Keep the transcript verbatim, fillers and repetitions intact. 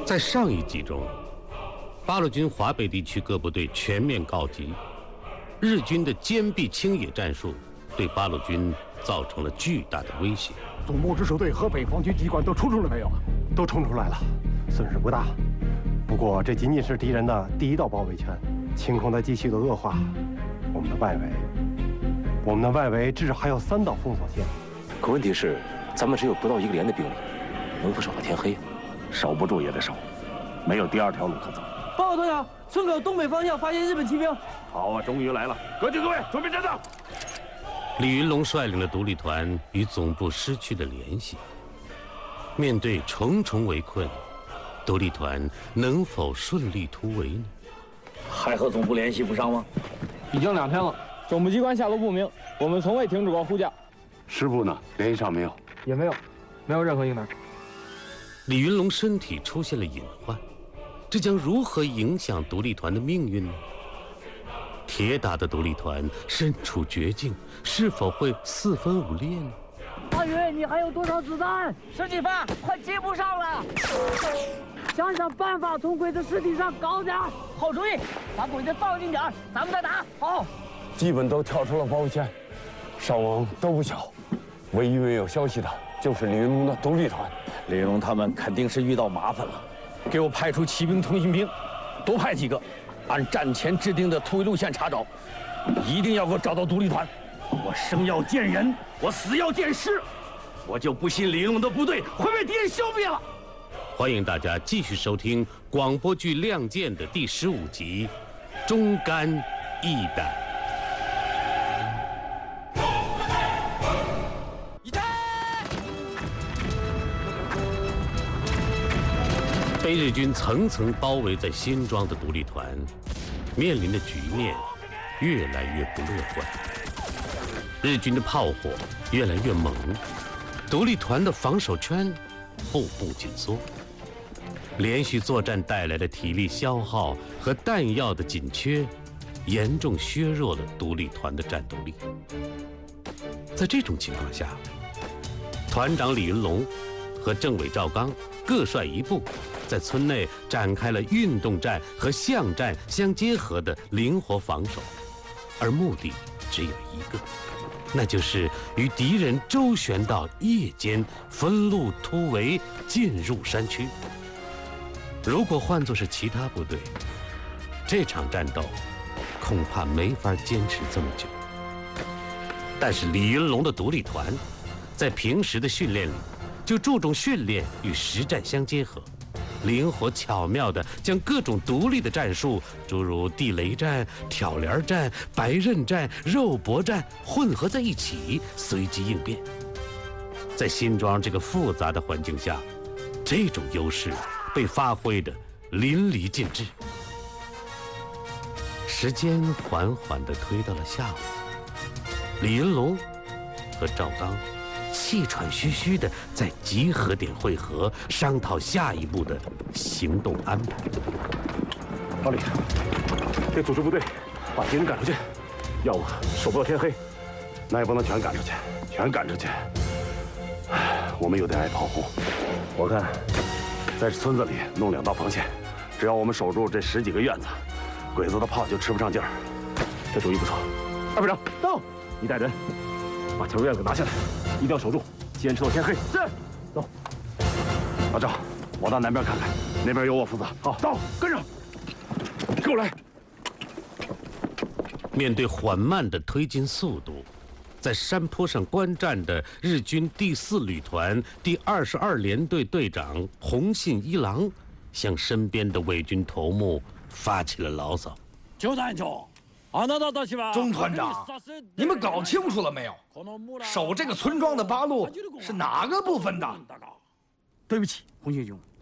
在上一集中，八路军华北地区各部队全面告急，日军的坚壁清野战术对八路军造成了巨大的威胁。 总部直属队和北防军机关都出出了没有？ 都冲出来了，损失不大。不过这仅仅是敌人的第一道包围圈，情况在继续的恶化。我们的外围，我们的外围至少还有三道封锁线。 可问题是，咱们只有不到一个连的兵力，能否守到天黑？ 守不住也得守，没有第二条路可走。 报告团长，村口东北方向发现日本骑兵。 好啊，终于来了！各就各位，准备站岗。 李云龙率领的独立团与总部失去了联系，面对重重围困，独立团能否顺利突围呢？ 还和总部联系不上吗？ 已经两天了，总部机关下落不明，我们从未停止过呼叫。 师部呢？联系上没有？ 也没有，没有任何应答。 李云龙身体出现了隐患，这将如何影响独立团的命运呢？铁打的独立团身处绝境，是否会四分五裂呢？ 阿宇，你还有多少子弹？ 十几发，快接不上了。 想想办法从鬼子尸体上搞点。 好主意，把鬼子放近点，咱们再打。好。 基本都跳出了包围圈，伤亡都不小。唯一没有消息的就是李云龙的独立团。 李云龙他们肯定是遇到麻烦了。给我派出骑兵、通信兵，多派几个，按战前制定的突围路线查找，一定要给我找到独立团。我生要见人，我死要见尸，我就不信李云龙的部队会被敌人消灭了。 欢迎大家继续收听广播剧《亮剑》的第十五集《忠肝义胆》。被日军层层包围在新庄的独立团，面临的局面越来越不乐观。日军的炮火越来越猛，独立团的防守圈步步紧缩。连续作战带来的体力消耗和弹药的紧缺，严重削弱了独立团的战斗力。在这种情况下，团长李云龙和政委赵刚各率一部，在村内展开了运动战和巷战相结合的灵活防守，而目的只有一个，那就是与敌人周旋到夜间，分路突围，进入山区。如果换作是其他部队，这场战斗恐怕没法坚持这么久。但是李云龙的独立团在平时的训练里就注重训练与实战相结合，灵活巧妙地将各种独立的战术，诸如地雷战、挑帘战、白刃战、肉搏战混合在一起，随机应变。在新庄这个复杂的环境下，这种优势被发挥得淋漓尽致。时间缓缓地推到了下午，李云龙和赵刚气喘吁吁地在集合点会合，商讨下一步的行动安排。 老李，得组织部队把敌人赶出去，要么守不到天黑。 那也不能全赶出去，全赶出去，我们有点挨炮轰。我看在村子里弄两道防线，只要我们守住这十几个院子，鬼子的炮就吃不上劲儿。 这主意不错。二排长到，你带人把桥院给拿下来，一定要守住，坚持到天黑。是，走。 老赵，我到南边看看，那边由我负责。 好，到，跟上，跟我来。 面对缓慢的推进速度，在山坡上观战的日军第四旅团第二十二联队队长红信一郎，向身边的伪军头目发起了牢骚：“ 钟团长，你们搞清楚了没有？守这个村庄的八路是哪个部分的？” 对不起，红信兄，